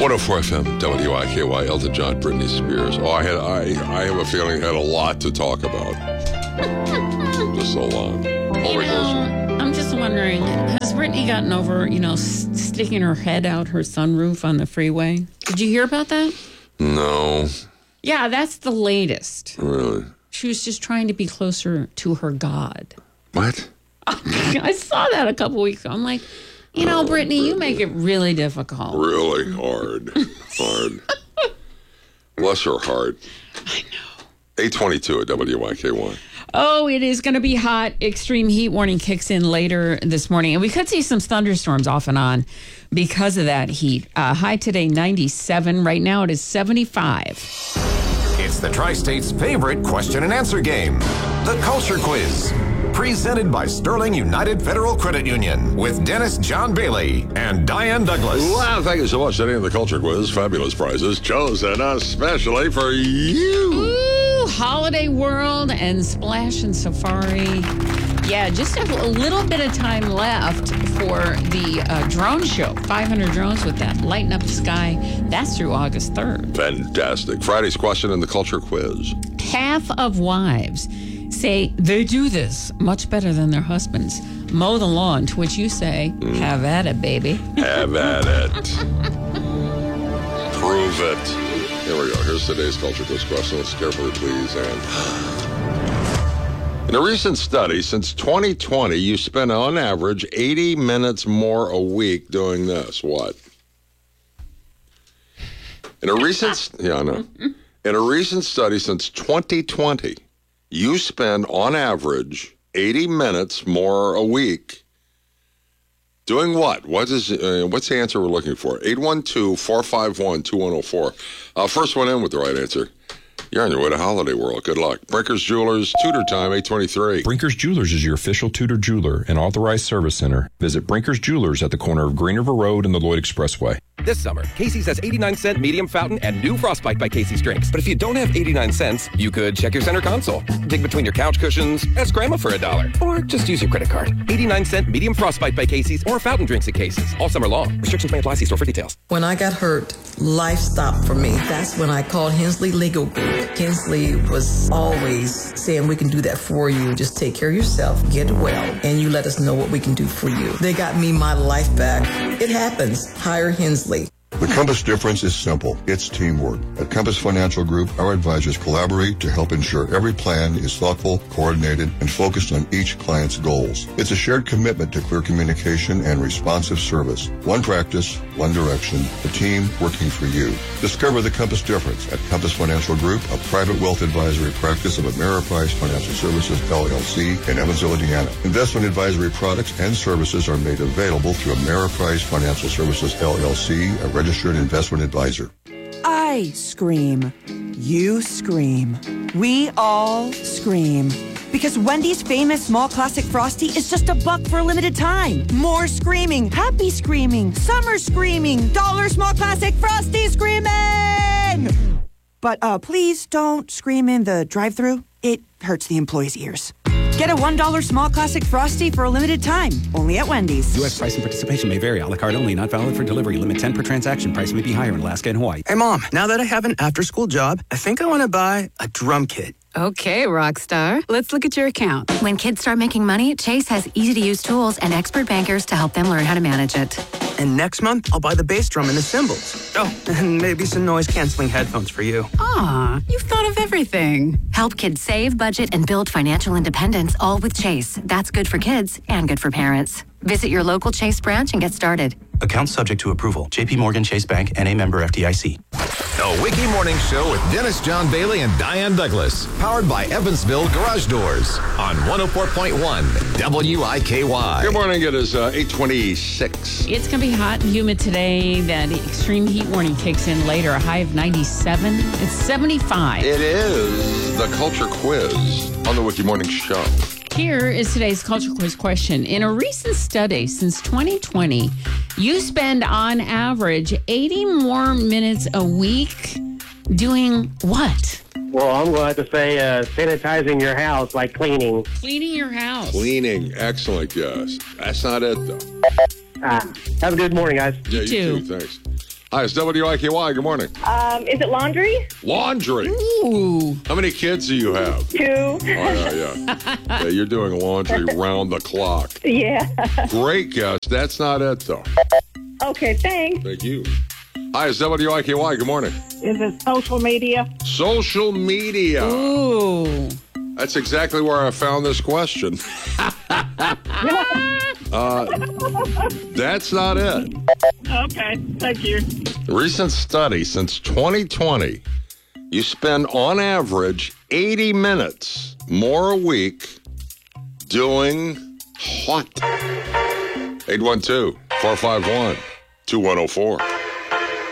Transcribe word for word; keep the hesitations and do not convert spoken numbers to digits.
one oh four F M, W I K Y, Elton John, Britney Spears. Oh, I had, I, I have a feeling I had a lot to talk about. Just so long. You know, I'm just wondering, has Britney gotten over, you know, s- sticking her head out her sunroof on the freeway? Did you hear about that? No. Yeah, that's the latest. Really? She was just trying to be closer to her God. What? I saw that a couple weeks ago. I'm like, you know, oh, Britney, Britney, you make it really difficult. Really hard. Hard. Bless her heart. I know. eight twenty-two at W Y K Y. Oh, it is going to be hot. Extreme heat warning kicks in later this morning. And we could see some thunderstorms off and on because of that heat. Uh, high today, ninety-seven. Right now, it is seventy-five. It's the Tri-State's favorite question and answer game, the Culture Quiz. Presented by Sterling United Federal Credit Union with Dennis John Bailey and Diane Douglas. Wow, thank you so much, Denny, and the Culture Quiz. Fabulous prizes chosen especially for you. Ooh, Holiday World and Splash and Safari. Yeah, just have a little bit of time left for the uh, drone show. five hundred drones with that Lighten Up the Sky. That's through August third. Fantastic. Friday's question in the Culture Quiz. Half of wives say they do this much better than their husbands. Mow the lawn, to which you say, mm. have at it, baby. Have at it. Prove it. Here we go. Here's today's Culture Quiz question. Let's carefully, please. And in a recent study, since twenty twenty, you spend on average eighty minutes more a week doing this. What? In a recent, yeah, I know. In a recent study since twenty twenty, you spend, on average, eighty minutes more a week doing what? What is? Uh, what's the answer we're looking for? eight one two, four five one, two one oh four. Uh, first one in with the right answer. You're on your way to Holiday World. Good luck. Brinkers Jewelers, Tudor Time, eight twenty-three. Brinkers Jewelers is your official Tudor jeweler and authorized service center. Visit Brinkers Jewelers at the corner of Green River Road and the Lloyd Expressway. This summer, Casey's has eighty-nine cent medium fountain and new Frostbite by Casey's drinks. But if you don't have eighty-nine cents, you could check your center console, dig between your couch cushions, ask Grandma for a dollar, or just use your credit card. eighty-nine cent medium Frostbite by Casey's or fountain drinks at Casey's all summer long. Restrictions may apply. See store for details. When I got hurt, life stopped for me. That's when I called Hensley Legal Group. Hensley was always saying, we can do that for you. Just take care of yourself, get well, and you let us know what we can do for you. They got me my life back. It happens. Hire Hensley. The Compass difference is simple. It's teamwork. At Compass Financial Group, our advisors collaborate to help ensure every plan is thoughtful, coordinated, and focused on each client's goals. It's a shared commitment to clear communication and responsive service. One practice, one direction, a team working for you. Discover the Compass difference at Compass Financial Group, a private wealth advisory practice of Ameriprise Financial Services, L L C, in Evansville, Indiana. Investment advisory products and services are made available through Ameriprise Financial Services, L L C, a registered investment advisor. I scream. You scream. We all scream. Because Wendy's famous small classic Frosty is just a buck for a limited time. More screaming, happy screaming, summer screaming, dollar small classic Frosty screaming! But uh, please don't scream in the drive-thru. It hurts the employees' ears. Get a one dollar small classic Frosty for a limited time. Only at Wendy's. U S price and participation may vary. A la carte only. Not valid for delivery. Limit ten per transaction. Price may be higher in Alaska and Hawaii. Hey, Mom. Now that I have an after-school job, I think I want to buy a drum kit. Okay, Rockstar. Let's look at your account. When kids start making money, Chase has easy-to-use tools and expert bankers to help them learn how to manage it. And next month, I'll buy the bass drum and the cymbals. Oh, and maybe some noise-canceling headphones for you. Aw, you've thought of everything. Help kids save, budget, and build financial independence, all with Chase. That's good for kids and good for parents. Visit your local Chase branch and get started. Account subject to approval. J P Morgan Chase Bank, N A member F D I C. The Wiki Morning Show with Dennis John Bailey and Diane Douglas. Powered by Evansville Garage Doors on one oh four point one W I K Y. Good morning. It is uh, eight twenty-six. It's going to be hot and humid today. That extreme heat warning kicks in later. A high of ninety-seven. It's seventy-five. It is the Culture Quiz on the Wiki Morning Show. Here is today's Culture Quiz question. In a recent study since twenty twenty, you spend on average eighty more minutes a week doing what? Well, I'm going to have to say uh, sanitizing your house, like cleaning. Cleaning your house. Cleaning. Excellent, yes. That's not it, though. Ah, have a good morning, guys. Yeah, You you too. too. Thanks. Hi, it's W I K Y. Good morning. Um, is it laundry? Laundry. Ooh. How many kids do you have? Two. Oh, yeah, yeah. Yeah, you're doing laundry round the clock. Yeah. Great guess. That's not it, though. Okay, thanks. Thank you. Hi, it's W I K Y. Good morning. Is it social media? Social media. Ooh. That's exactly where I found this question. uh, that's not it. Okay, thank you. A recent study since twenty twenty, you spend on average eighty minutes more a week doing what? eight one two, four five one, two one zero four.